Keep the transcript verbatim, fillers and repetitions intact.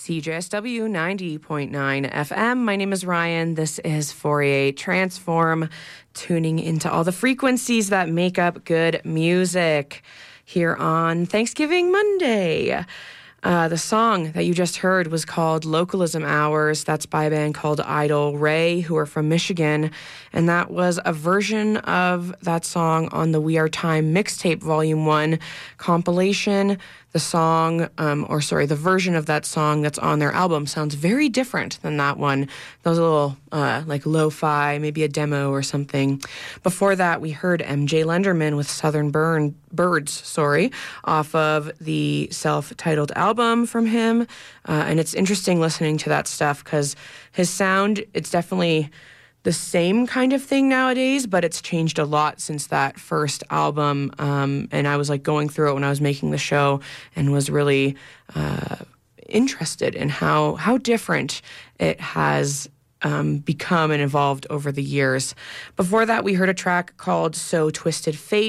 C J S W ninety point nine F M. My name is Ryan. This is Fourier Transform, tuning into all the frequencies that make up good music here on Thanksgiving Monday. Uh, the song that you just heard was called Localism Hours. That's by a band called Idle Ray, who are from Michigan. And that was a version of that song on the We Are Time mixtape volume one compilation. The song, um, or sorry, the version of that song that's on their album sounds very different than that one. That was a little uh, like lo-fi, maybe a demo or something. Before that, we heard M J Lenderman with Southern Burn, Birds, sorry, off of the self-titled album from him. Uh, and it's interesting listening to that stuff because his sound, it's definitely the same kind of thing nowadays, but it's changed a lot since that first album. Um, and I was like going through it when I was making the show and was really uh, interested in how how different it has um, become and evolved over the years. Before that, we heard a track called So Twisted Fate